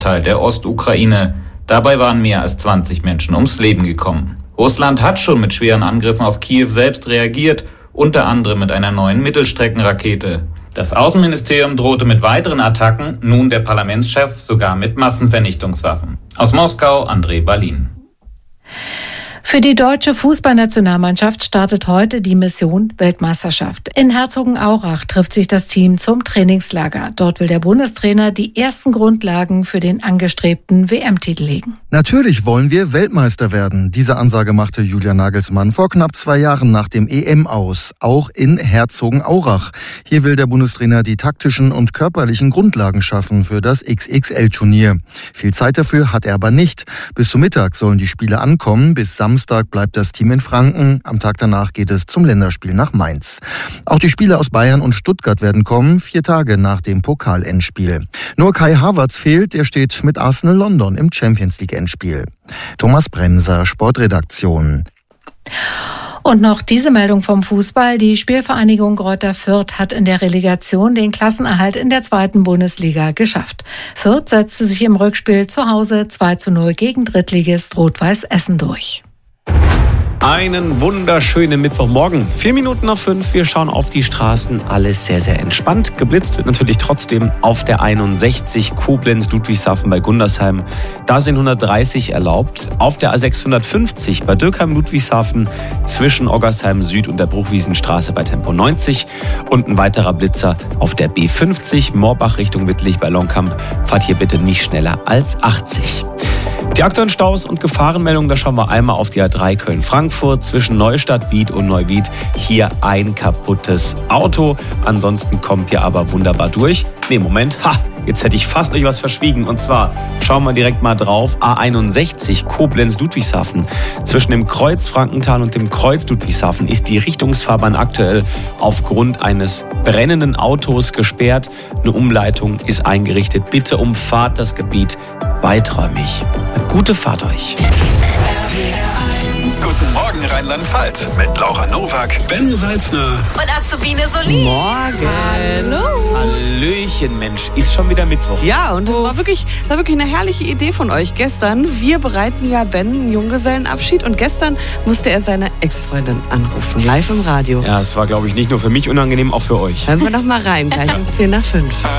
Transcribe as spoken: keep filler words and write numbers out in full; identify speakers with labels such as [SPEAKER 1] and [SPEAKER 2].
[SPEAKER 1] Teil der Ostukraine. Dabei waren mehr als zwanzig Menschen ums Leben gekommen. Russland hat schon mit schweren Angriffen auf Kiew selbst reagiert, unter anderem mit einer neuen Mittelstreckenrakete. Das Außenministerium drohte mit weiteren Attacken, nun der Parlamentschef sogar mit Massenvernichtungswaffen. Aus Moskau, André Berlin.
[SPEAKER 2] Für die deutsche Fußballnationalmannschaft startet heute die Mission Weltmeisterschaft. In Herzogenaurach trifft sich das Team zum Trainingslager. Dort will der Bundestrainer die ersten Grundlagen für den angestrebten W M-Titel legen.
[SPEAKER 3] Natürlich wollen wir Weltmeister werden. Diese Ansage machte Julian Nagelsmann vor knapp zwei Jahren nach dem E M aus, auch in Herzogenaurach. Hier will der Bundestrainer die taktischen und körperlichen Grundlagen schaffen für das X X L-Turnier. Viel Zeit dafür hat er aber nicht. Bis zum Mittag sollen die Spiele ankommen. Bis Samstag bleibt das Team in Franken. Am Tag danach geht es zum Länderspiel nach Mainz. Auch die Spieler aus Bayern und Stuttgart werden kommen, vier Tage nach dem Pokal-Endspiel. Nur Kai Havertz fehlt, der steht mit Arsenal London im Champions-League-Endspiel. Thomas Bremser, Sportredaktion.
[SPEAKER 2] Und noch diese Meldung vom Fußball. Die Spielvereinigung Greuther Fürth hat in der Relegation den Klassenerhalt in der zweiten Bundesliga geschafft. Fürth setzte sich im Rückspiel zu Hause zwei zu null gegen Drittligist Rot-Weiß Essen durch.
[SPEAKER 4] Einen wunderschönen Mittwochmorgen. Vier Minuten nach fünf. Wir schauen auf die Straßen. Alles sehr, sehr entspannt. Geblitzt wird natürlich trotzdem auf der einundsechzig Koblenz-Ludwigshafen bei Gundersheim. Da sind hundertdreißig erlaubt. Auf der A sechshundertfünfzig bei Dürkheim-Ludwigshafen zwischen Oggersheim Süd und der Bruchwiesenstraße bei Tempo neunzig. Und ein weiterer Blitzer auf der B fünfzig Moorbach Richtung Wittlich bei Longkamp. Fahrt hier bitte nicht schneller als achtzig. Die aktuellen Staus und Gefahrenmeldungen, da schauen wir einmal auf die A drei Köln-Frankfurt zwischen Neustadt, Wied und Neuwied. Hier ein kaputtes Auto. Ansonsten kommt ihr aber wunderbar durch. Nee, Moment. Ha, jetzt hätte ich fast euch was verschwiegen. Und zwar schauen wir direkt mal drauf. A einundsechzig Koblenz-Ludwigshafen. Zwischen dem Kreuz Frankenthal und dem Kreuz Ludwigshafen ist die Richtungsfahrbahn aktuell aufgrund eines brennenden Autos gesperrt. Eine Umleitung ist eingerichtet. Bitte umfahrt das Gebiet weiträumig. Eine gute Fahrt euch.
[SPEAKER 5] Guten Morgen Rheinland-Pfalz mit Laura Nowak, Ben Salzner
[SPEAKER 6] und Azubine Solin.
[SPEAKER 4] Morgen.
[SPEAKER 6] Hallo.
[SPEAKER 4] Hallöchen, Mensch. Ist schon wieder Mittwoch.
[SPEAKER 6] Ja, und das war wirklich, das war wirklich eine herrliche Idee von euch gestern. Wir bereiten ja Ben einen Junggesellenabschied und gestern musste er seine Ex-Freundin anrufen, live im Radio.
[SPEAKER 4] Ja, es war, glaube ich, nicht nur für mich unangenehm, auch für euch.
[SPEAKER 6] Hören wir noch mal rein, gleich um zehn nach fünf.